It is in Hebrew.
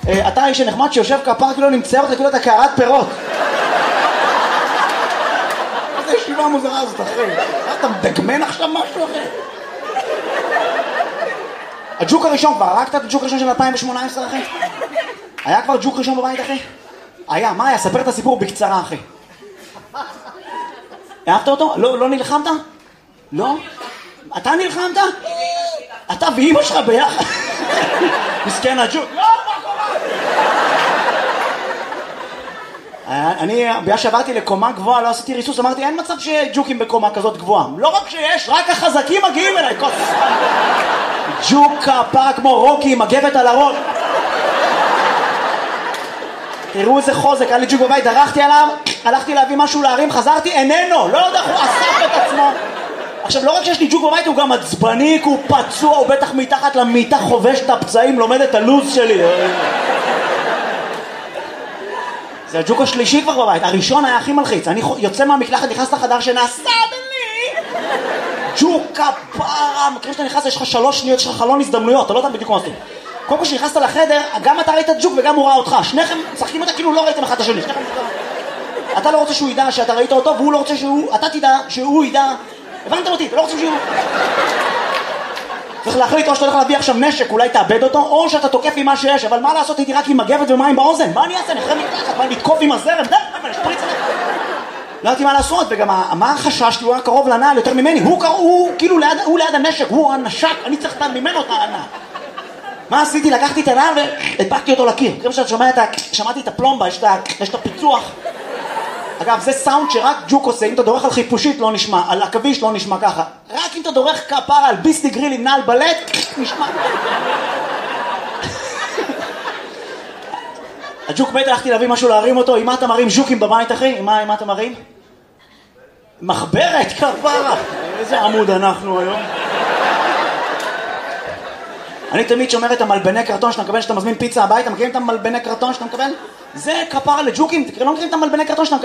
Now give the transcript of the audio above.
אתה האיש הנחמד שיושב כפר כאילו נמצא אותך כאילו אתה קערת פירות. איזה ישיבה מוזרה הזאת, אחי. אתה מדגמן עכשיו משהו, אחי? הג'וק הראשון כבר, הרגת את הג'וק הראשון של 2018, אחי? היה כבר ג'וק ראשון בבית, אחי? היה, מה היה? ספר את הסיפור בקצרה, אחי. אהבת אותו? לא נלחמת? לא? אתה נלחמת? אתה ואמא שלך ביחד? מסכן הג'וק. לא, מה קורה? אני, בגלל שעברתי לקומה גבוהה, לא עשיתי ריסוס, אמרתי, אין מצב שג'וקים בקומה כזאת גבוהה. לא רק שיש, רק החזקים מגיעים אליי, כוס. ג'וק כפרה כמו רוקי, מגבת על הראש. תראו איזה חוזק, היה לי ג'וק בבית, דרכתי עליו, הלכתי להביא משהו להרים, חזרתי, איננו, לא יודע, הוא אסף את עצמו. עכשיו, לא רק שיש לי ג'וק בבית, הוא גם עצבני, הוא פצוע, הוא בטח מתחת למיטה חובש את הפצעים, לומד את הלוז שלי. זה הג'וק השלישי כבר בבית, הראשון היה הכי מלחיץ, אני יוצא מהמקלחת, נכנס לחדר שנעשה בלי ג'וק כפרה, מכירים שאתה נכנס, יש לך 3 שניות, יש לך חלון הזדמנויות, אתה לא יודע בדיוק מה עושים. קודם כל שנכנסת לחדר, גם אתה ראית את ג'וק וגם הוא ראה אותך, שניכם משחקים אותה כאילו לא ראיתם אחד את השני, אתה לא רוצה שהוא ידע שאתה ראית אותו, והוא לא רוצה אתה תדע שהוא ידע, הבנתם אותי, אתה לא רוצה שהוא... צריך להחליט או שאתה הולך להביא עכשיו נשק, אולי תאבד אותו, או שאתה תוקף עם מה שיש, אבל מה לעשות, הייתי רק עם מגבת ומים באוזן, מה אני אעשה? אני אחרי מתחת, מה אני אתקוף עם הזרם? אבל נשפריץ עליך. לא יודעתי מה לעשות, וגם מה החשש, הוא היה קרוב לנעל יותר ממני, הוא כאילו ליד הנשק, הוא הנשק, אני צריך ממנו את הענה. מה עשיתי? לקחתי את הנעל והדבקתי אותו לקיר. כמו שאתה שמעתי את הפלומבה, יש את הפיצוח. אגב, זה סאונד שרק ג'וק עושה, אם אתה דורך על חיפושית לא נשמע, על עכביש לא נשמע ככה. רק אם אתה דורך כפרה על ביסטי גריל עם נעל בלט, נשמע. הג'וק מת, הלכתי להביא משהו להרים אותו, עם מה אתה מרים ז'וקים בבית, אחי? עם מה אתה מרים? מחברת, כפרה. איזה עמוד אנחנו היום. אני תמיד שומר את המלבני קרטון שאתה מקבל, שאתה מזמין פיצה הביתה, מכירים את המלבני קרטון שאתה מקבל? זה כפרה לג'וקים, לא מכירים את המלבני קרטון שאתה מקבל?